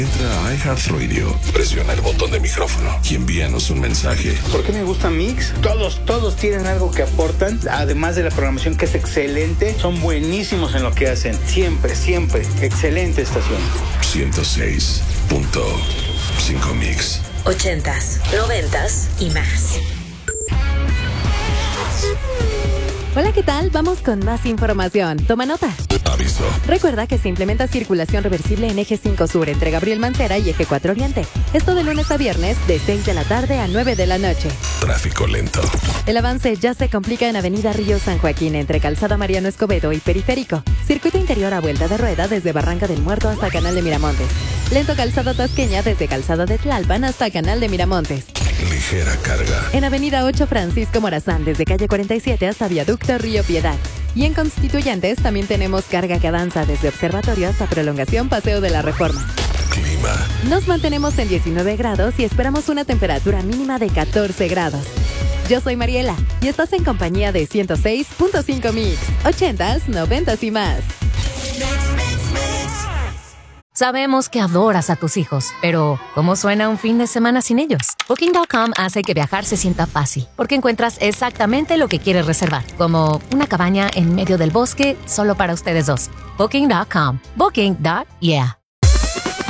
Entra a iHeartRadio, presiona el botón de micrófono y envíanos un mensaje. ¿Por qué me gusta Mix? Todos tienen algo que aportan, además de la programación que es excelente. Son buenísimos en lo que hacen. Siempre. Excelente estación. 106.5 Mix. 80s, 90s y más. Hola, ¿qué tal? Vamos con más información. Toma nota. Aviso. Recuerda que se implementa circulación reversible en Eje 5 Sur entre Gabriel Mancera y Eje 4 Oriente. Esto de lunes a viernes de 6 de la tarde a 9 de la noche. Tráfico lento. El avance ya se complica en Avenida Río San Joaquín entre Calzada Mariano Escobedo y Periférico. Circuito interior a vuelta de rueda desde Barranca del Muerto hasta Canal de Miramontes. Lento Calzada Tasqueña desde Calzada de Tlalpan hasta Canal de Miramontes. Ligera carga. En Avenida 8 Francisco Morazán desde calle 47 hasta Viaducto Río Piedad. Y en Constituyentes también tenemos carga que avanza desde Observatorio hasta Prolongación Paseo de la Reforma. Clima. Nos mantenemos en 19 grados y esperamos una temperatura mínima de 14 grados. Yo soy Mariela y estás en compañía de 106.5 Mix, 80s, 90s y más. Sabemos que adoras a tus hijos, pero ¿cómo suena un fin de semana sin ellos? Booking.com hace que viajar se sienta fácil, porque encuentras exactamente lo que quieres reservar, como una cabaña en medio del bosque solo para ustedes dos. Booking.com. Booking.yeah.